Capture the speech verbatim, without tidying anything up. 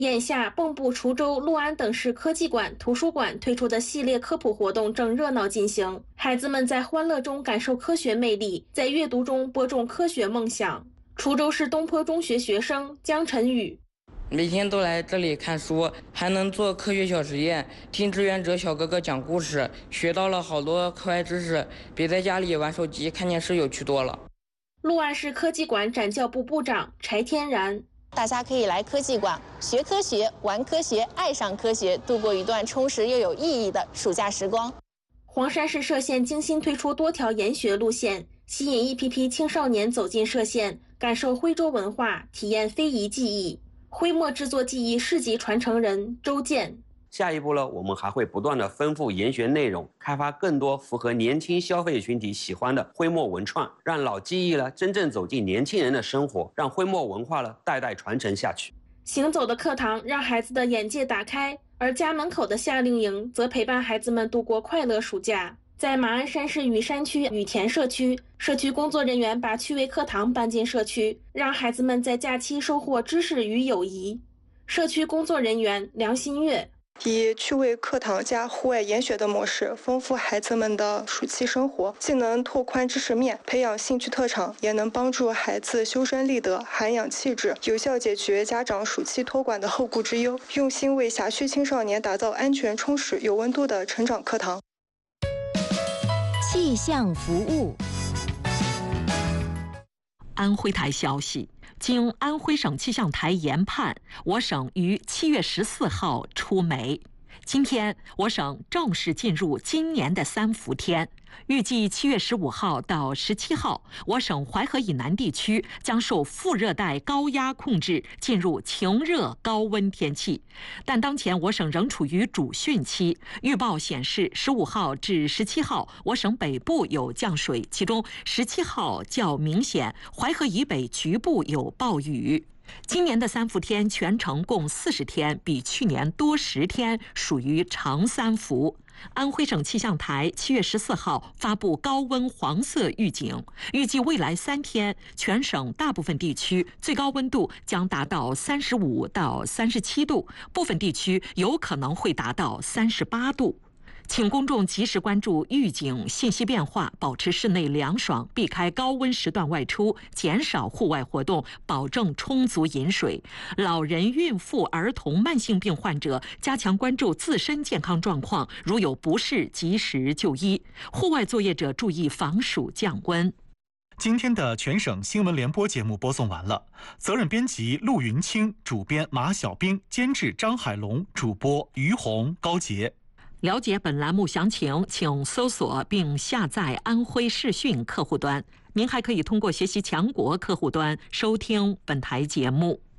眼下，蚌埠、滁州、六安等市科技馆、图书馆推出的系列科普活动正热闹进行，孩子们在欢乐中感受科学魅力，在阅读中播种科学梦想。滁州市东坡中学学生江晨宇。 每天都来这里看书，还能做科学小实验，听志愿者小哥哥讲故事，学到了好多课外知识，比在家里玩手机看电视有趣多了。 六安市科技馆展教部部长柴天然。 大家可以来科技馆学科学、玩科学、爱上科学，度过一段充实又有意义的暑假时光。 黄山市歙县精心推出多条研学路线，吸引一批批青少年走进歙县，感受徽州文化，体验非遗技艺。徽墨制作技艺市级传承人周健。 下一步呢，我们还会不断的丰富研学内容，开发更多符合年轻消费群体喜欢的徽墨文创，让老技艺呢真正走进年轻人的生活，让徽墨文化呢代代传承下去。 行走的课堂让孩子的眼界打开，而家门口的夏令营则陪伴孩子们度过快乐暑假。在马鞍山市雨山区雨田社区，社区工作人员把趣味课堂搬进社区，让孩子们在假期收获知识与友谊。社区工作人员梁新月。 以趣味课堂加户外研学的模式，丰富孩子们的暑期生活，既能拓宽知识面，培养兴趣特长，也能帮助孩子修身立德、涵养气质，有效解决家长暑期托管的后顾之忧，用心为辖区青少年打造安全、充实、有温度的成长课堂。 气象服务。 安徽台消息，经安徽省气象台研判，我省于七月十四号出梅。今天，我省正式进入今年的三伏天。预计七月十五号到十七号，我省淮河以南地区将受副热带高压控制，进入晴热高温天气。但当前我省仍处于主汛期，预报显示十五号至十七号，我省北部有降水，其中十七号较明显，淮河以北局部有暴雨。今年的三伏天全程共四十天，比去年多十天，属于长三伏。安徽省气象台七月十四号发布高温黄色预警，预计未来三天全省大部分地区最高温度将达到三十五到三十七度，部分地区有可能会达到三十八度。请公众及时关注预警信息变化，保持室内凉爽，避开高温时段外出，减少户外活动，保证充足饮水。老人、孕妇、儿童、慢性病患者加强关注自身健康状况，如有不适及时就医。户外作业者注意防暑降温。 今天的全省新闻联播节目播送完了，责任编辑陆云清，主编马小兵，监制张海龙，主播于红、高杰。 了解本栏目详情，请搜索并下载安徽视讯客户端。您还可以通过学习强国客户端收听本台节目。